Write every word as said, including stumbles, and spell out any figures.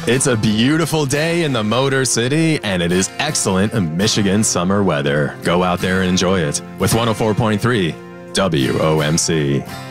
It's a beautiful day in the Motor City, and it is excellent Michigan summer weather. Go out there and enjoy it with one oh four point three W O M C.